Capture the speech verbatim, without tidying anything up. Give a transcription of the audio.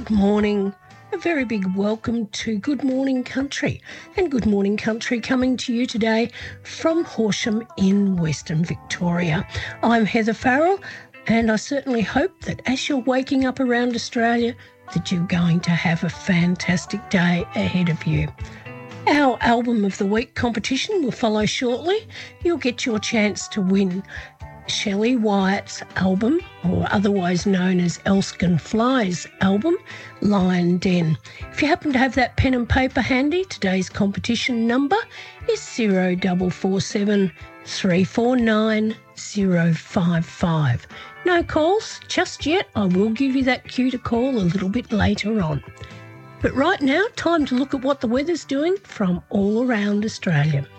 Good morning. A very big welcome to Good Morning Country. And Good Morning Country coming to you today from Horsham in Western Victoria. I'm Heather Farrell, and I certainly hope that as you're waking up around Australia that you're going to have a fantastic day ahead of you. Our Album of the Week competition will follow shortly. You'll get your chance to win Shelley Wyatt's album, or otherwise known as Elskin Fly's album, Lion Den. If you happen to have that pen and paper handy, today's competition number is zero four four seven, three four nine, zero five five. No calls just yet. I will give you that cue to call a little bit later on. But right now, time to look at what the weather's doing from all around Australia.